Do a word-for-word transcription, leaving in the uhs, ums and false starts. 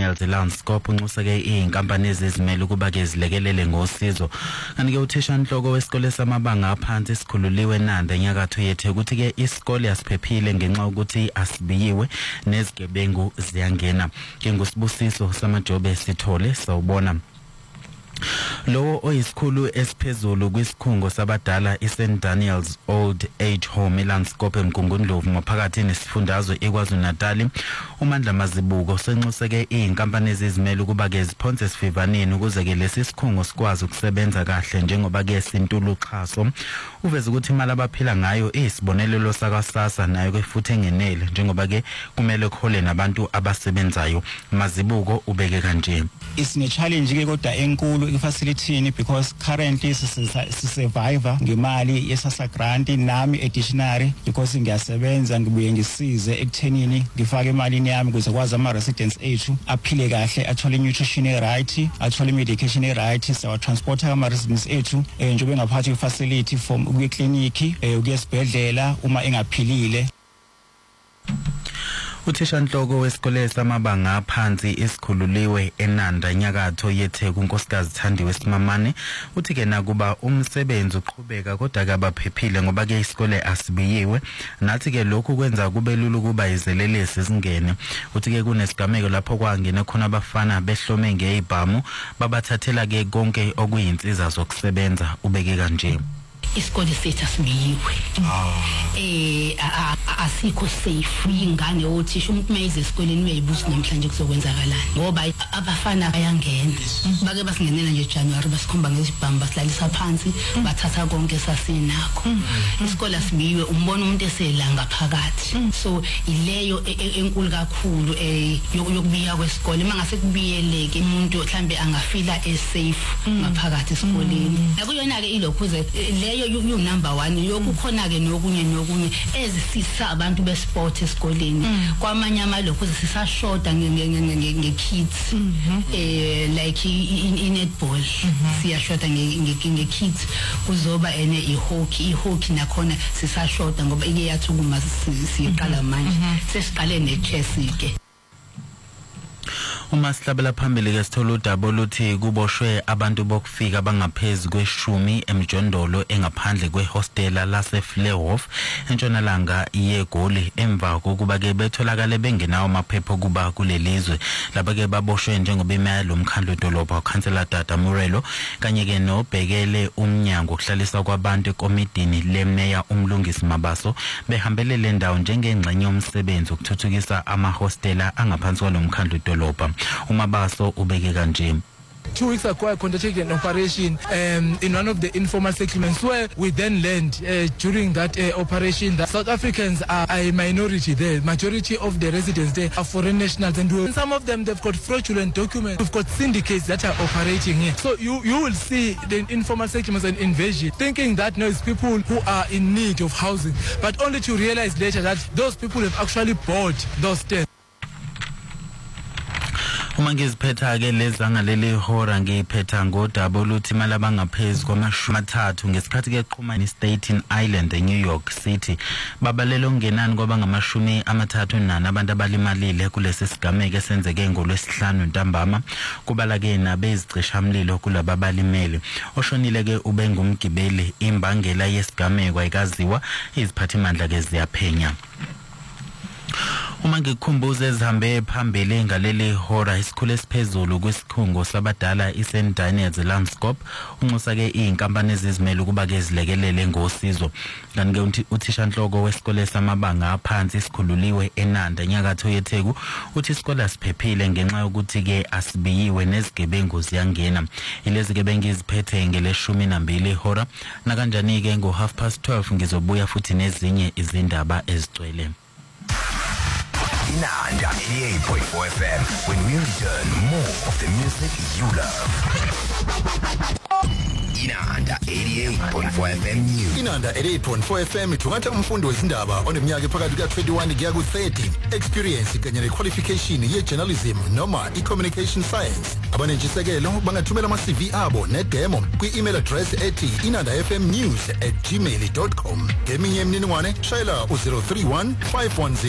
Daniels Landscope unxuseke inkampani ezizimele ukuba ke zilekelele ngosizo. Kanti ke uthishanhloko wesikole samabanga aphansi isikhululiwe eNanda enyakatho yethe ukuthi ke isikole asiphephile ngenxa ukuthi asibiyiwe nezigebengu ziyangena. Ke ngusibusiso samajobe sithole sawubona. Lo oyisikhulu esiphezulu kwisikhungo sabadala iSaint Daniel's Old Age Home eLandscope eMgungundlovu maphakathi nesifundazwe eKwaZulu-Natal uMandla Mazibuko senxuseke inkampani ezizimele ukuba ke ziphonse sivivaneni ukuze ke lesi sikhungo sikwazi ukusebenza kahle njengoba ke sintulu uxhaso. Uveza ukuthi imali abaphila ngayo isibonelelo sakwaSASSA nayo ke futhi engenele njengoba ke kumele kuhole nabantu abasebenzayo. Mazibuko ubeke kanje. Isine challenge ke kodwa enkulu ifacility because currently sisurvivor ngemali yeSASSA grant nami additionally because ngiyasebenza ngibuye ngisize ekuthenini ngifake imali yami ukuze kwazi ama residents ethu aphile kahle athole nutrition right athole medication right sawa transporter ama residents ethu njengoba ngaphathi ifacility from ukuye clinic ukuye esibhedlela uma engaphilile. Uthishanhloko wesikole samabanga aphansi isikhululiwe eNanda enyakatho yeTheku unkosikazi Thandiwe Simamane uthi ke nakuba umsebenzi uqhubeka kodwa ke abaphephile ngoba ke isikole asibiyiwe nathi ke lokhu kwenza kube lula ukuba izelelesi zingene. Uthi ke kunesigameko lapho kwangena khona abafana behlome ngeibhamu babathathela ke konke okuyinsiza zokusebenza ubeke kanje. Isikole sethu asibiyiwe eh asikho safe ingane othisha umuntu mayize esikoleni uyayibuza namhlanje kuzokwenzakalani ngoba abafana bayangena bake basingenela nje January basikhomba ngesibhamu basilalisa phansi bathatha konke sasinakho. Isikole asibiyiwe umbona umuntu eselanga phakathi so ileyo enkulu kakhulu eh yokubiya kwesikole mangase kubiyeleke umuntu mhlambe angafila esafe ngaphakathi esikoleni. Nakuyona ke ilokhuze leyo you number one yokukhona ke nokunye nokunye ezisisa abantu besport esikoleni kwamanye amalokho sisashoda nge-kids eh like i-netball siyashoda nge-kids kuzoba ene i-hockey i-hockey nakhona sisashoda ngoba ike yathukuma siqala manje sesiqale ne-chess ke. Uma sihlabela phambili ke sithola udaba oluthi kuboshwe abantu bokufika bangaphezulu kweshumi emjondolo engaphandle kwehostela laseFlewhof entshonalanga yeGoli emva kokuba ke betholakala bengenawo amaphepha kuba kulelizwe. Laba ke baboshwe njengoba imali lomkhandlu dolobha uKhansela Dada Murelo kanye ke nobhekele umnyango okuhlalisa kwabantu ekomidini lemeya uMlungisi Mabaso behambele le ndawo njengengxenye yomsebenzi ukuthuthukisa amahostela angaphansi kwalomkhandlu dolobha. Umabaso ubeke kanje. Two weeks ago, I conducted an operation um, in one of the informal settlements where we then learned uh, during that uh, operation that South Africans are a minority there. Majority of the residents there are foreign nationals, and we, some of them they've got fraudulent documents. We've got syndicates that are operating here. So you you will see the informal settlements and invasion thinking that no, it's people who are in need of housing, but only to realize later that those people have actually bought those tents. Uma ngiziphetha ke lezanga leli hora ngiphetha ngodaba oluthi imali abangaphezulu kwamashumi amathathu ngesikhathi ke eqhuma Staten Island eNew York City babalelo ngenani kwaba ngamashumi amathathu nana abantu abalimalile kulesi sigameko esenzeke ngolwesihlanu ntambama kubala ke nabezicishamlilo kulaba balimele oshonile ke ube ngumgibeli imbangela yesigameko ayikaziwa iziphathimandla ke ziyaphenya. Uma ngikukhumbuza ezihambe phambili ngaleli hora isikhulu esiphezulu kwisikhungo sabadala iSaint Daniel's Landscope unxusa ke inkampani ezizimele ukuba ke zilekelele ngosizo. Kanti ke uthishanhloko wesikole samabanga aphansi isikhululiwe eNanda enyakatho yeTheku uthi isikole asiphephile ngenxa yokuthi ke asibiyiwe nezigebengu ziyangena. Ilezi gebengu iziphethe ngeleshumi nambili hora na kanjani ke ngo half past twelve ngizobuya futhi nezinye izindaba ezigcwele. Inanda eighty-eight point four F M. When we return, more of the music you love. Inanda eighty-eight point four F M News. Inanda eighty-eight point four F M ithungatha umfundi wezindaba oneminyaka phakathi ka twenty-one kuya ku thirty, experience kanye ne qualification ye journalism noma i communication science. Abanentshisekelo bangathumela ama C V abo ne demo kwi email address ethi inandafmnews at gmail dot com. Ngeminye imininingwane shayela u zero three one five one zero